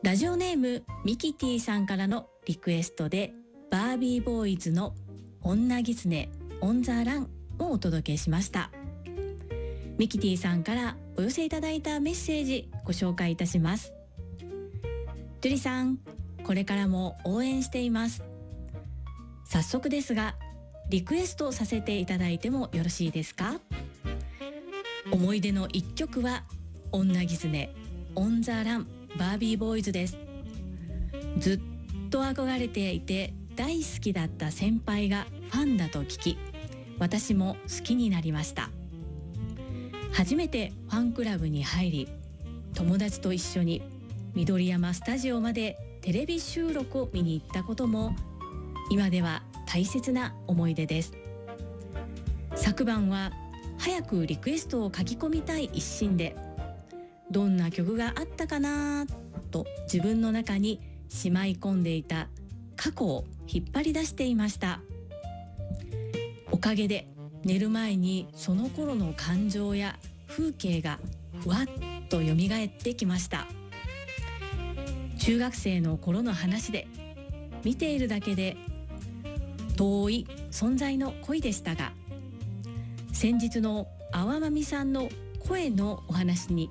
ラジオネームミキティさんからのリクエストで、バービーボーイズの女狐オンザランをお届けしました。ミキティさんからお寄せいただいたメッセージご紹介いたします。ジュリさん、これからも応援しています。早速ですが、リクエストさせていただいてもよろしいですか？思い出の一曲は女狐オンザランバービーボーイズです。ずっと憧れていて大好きだった先輩がファンだと聞き、私も好きになりました。初めてファンクラブに入り、友達と一緒に緑山スタジオまでテレビ収録を見に行ったことも今では大切な思い出です。昨晩は早くリクエストを書き込みたい一心で、どんな曲があったかなと自分の中にしまい込んでいた過去を引っ張り出していました。おかげで寝る前にその頃の感情や風景がふわっと蘇ってきました。中学生の頃の話で、見ているだけで遠い存在の恋でしたが、先日のあわまみさんの声のお話に